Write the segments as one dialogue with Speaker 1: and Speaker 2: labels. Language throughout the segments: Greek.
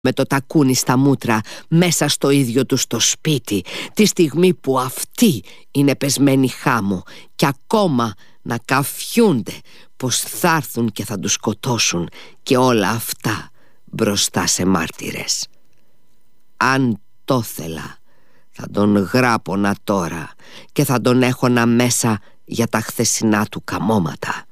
Speaker 1: με το τακούνι στα μούτρα μέσα στο ίδιο του το σπίτι, τη στιγμή που αυτοί είναι πεσμένοι χάμω, και ακόμα να καφιούνται πως θα έρθουν και θα τους σκοτώσουν, και όλα αυτά μπροστά σε μάρτυρες. Αν το ήθελα, θα τον γράπωνα τώρα και θα τον έχωνα μέσα για τα χθεσινά του καμώματα.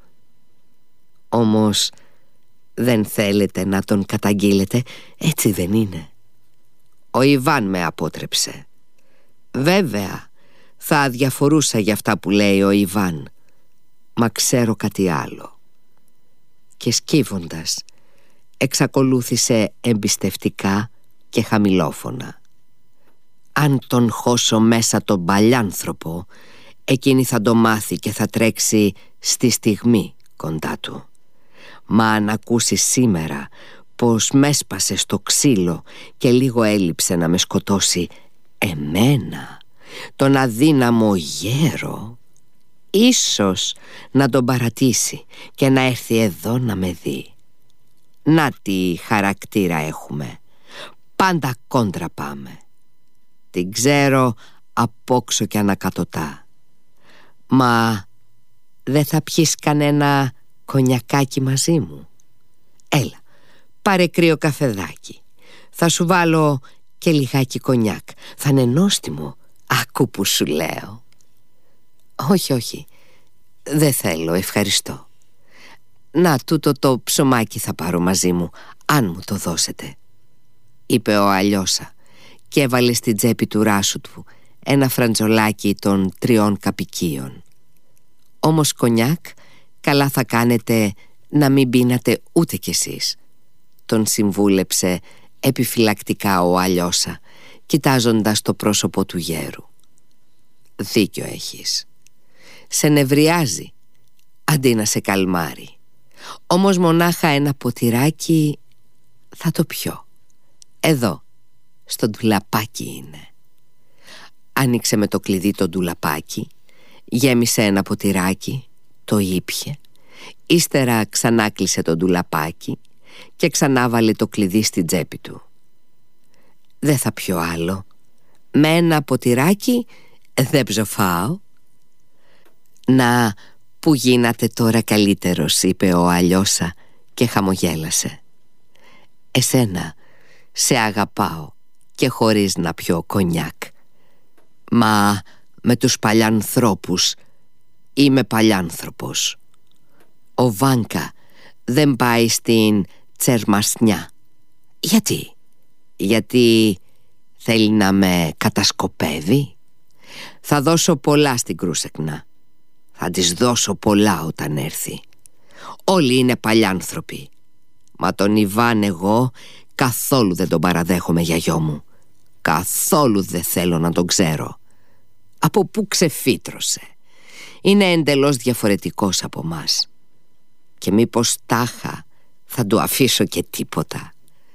Speaker 1: Όμως δεν θέλετε να τον καταγγείλετε, έτσι δεν είναι? Ο Ιβάν με απότρεψε. Βέβαια θα αδιαφορούσα για αυτά που λέει ο Ιβάν, μα ξέρω κάτι άλλο. Και σκύβοντας εξακολούθησε εμπιστευτικά και χαμηλόφωνα. Αν τον χώσω μέσα τον παλιάνθρωπο, εκείνη θα το μάθει και θα τρέξει στη στιγμή κοντά του. Μα αν ακούσει σήμερα πως μ' έσπασε στο ξύλο και λίγο έλειψε να με σκοτώσει εμένα, τον αδύναμο γέρο, ίσως να τον παρατήσει και να έρθει εδώ να με δει. Να τι χαρακτήρα έχουμε, πάντα κόντρα πάμε. Την ξέρω απόξω και ανακατοτά. Μα δεν θα πιείς κανένα κονιακάκι μαζί μου? Έλα, πάρε κρύο καφεδάκι. Θα σου βάλω και λιγάκι κονιάκ. Θα είναι νόστιμο. Άκου που σου λέω. Όχι, δεν θέλω, ευχαριστώ. Να, τούτο το ψωμάκι θα πάρω μαζί μου, αν μου το δώσετε, είπε ο Αλιώσα και έβαλε στην τσέπη του ράσου του ένα φραντζολάκι των 3 καπικίων. Όμως κονιάκ καλά θα κάνετε να μην πίνατε ούτε κι εσείς, τον συμβούλεψε επιφυλακτικά ο Αλιώσα, κοιτάζοντας το πρόσωπο του γέρου. Δίκιο έχεις. Σε νευριάζει αντί να σε καλμάρει. Όμως μονάχα ένα ποτηράκι θα το πιω. Εδώ, στο ντουλαπάκι είναι. Άνοιξε με το κλειδί το ντουλαπάκι, γέμισε ένα ποτηράκι, το ήπιε, ύστερα ξανά κλείσε το ντουλαπάκι και ξανά βάλε το κλειδί στην τσέπη του. Δεν θα πιω άλλο. Με ένα ποτηράκι δεν ψοφάω. Να, που γίνατε τώρα καλύτερος, είπε ο Αλιώσα και χαμογέλασε. Εσένα σε αγαπάω και χωρίς να πιω κονιάκ. Μα με τους παλιάνθρωπους είμαι παλιάνθρωπος. Ο Βάνκα δεν πάει στην Τσερμασνιά. Γιατί? Γιατί θέλει να με κατασκοπεύει? Θα δώσω πολλά στην Κρούσεκνα. Θα της δώσω πολλά όταν έρθει. Όλοι είναι παλιάνθρωποι. Μα τον Ιβάν εγώ καθόλου δεν τον παραδέχομαι για γιο μου. Καθόλου δεν θέλω να τον ξέρω. Από πού ξεφύτρωσε? Είναι εντελώς διαφορετικός από μας. Και μήπως τάχα θα του αφήσω και τίποτα?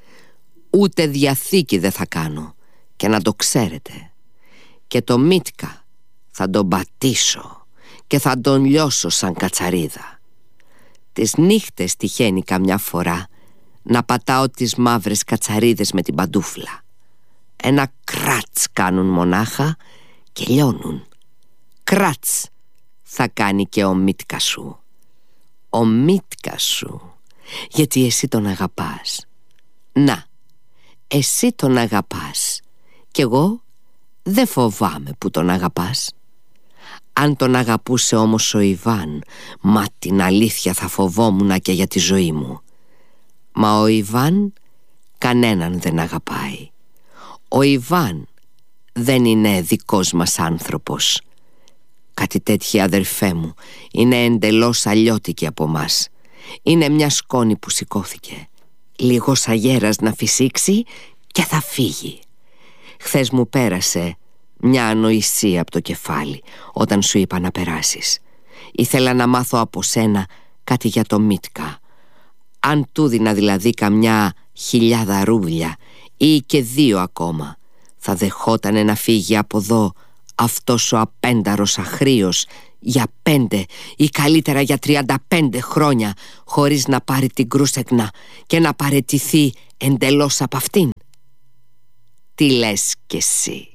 Speaker 1: Ούτε διαθήκη δεν θα κάνω, και να το ξέρετε. Και το Μίτκα θα τον πατήσω και θα τον λιώσω σαν κατσαρίδα. Τις νύχτες τυχαίνει καμιά φορά να πατάω τις μαύρες κατσαρίδες με την παντούφλα. Ένα κράτς κάνουν μονάχα και λιώνουν. Κράτς θα κάνει και ο Μίτκα σου. Ο Μίτκα σου, γιατί εσύ τον αγαπάς. Να, εσύ τον αγαπάς κι εγώ δεν φοβάμαι που τον αγαπάς. Αν τον αγαπούσε όμως ο Ιβάν, μα την αλήθεια θα φοβόμουν και για τη ζωή μου. Μα ο Ιβάν κανέναν δεν αγαπάει. Ο Ιβάν δεν είναι δικός μας άνθρωπος. Κάτι τέτοιοι, αδερφέ μου, είναι εντελώς αλλιώτικοι από μας. Είναι μια σκόνη που σηκώθηκε, λίγος αγέρας να φυσήξει και θα φύγει. Χθες μου πέρασε μια ανοησία από το κεφάλι όταν σου είπα να περάσεις. Ήθελα να μάθω από σένα κάτι για το Μίτκα. Αν του δίνα δηλαδή καμιά 1000 ρούβλια ή και 2 ακόμα, θα δεχότανε να φύγει από εδώ αυτός ο απένταρος αχρίος για 5 ή καλύτερα για 35 χρόνια χωρίς να πάρει την κρούσεκνα και να παραιτηθεί εντελώς από αυτήν? Τι λες κι εσύ?